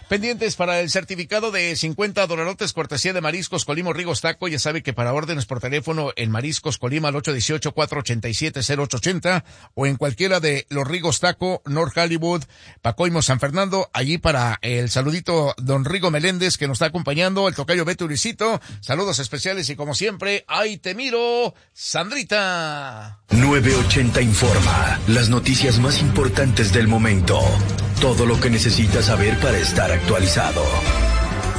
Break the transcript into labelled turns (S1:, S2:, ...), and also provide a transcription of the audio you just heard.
S1: Pendientes para el certificado de $50 cortesía de Mariscos Colima Rigos Taco. Ya sabe que para órdenes por teléfono en Mariscos Colima al 818-487-0880 o en cualquiera de los Rigos Taco, North Hollywood, Pacoimo, San Fernando. Allí para el saludito don Rigo Meléndez que nos está acompañando, el tocayo Beto Uricito. Saludos especiales y como siempre, ¡ay te miro, Sandrita!
S2: 980 informa, las noticias más importantes del momento. Todo lo que necesitas saber para estar actualizado.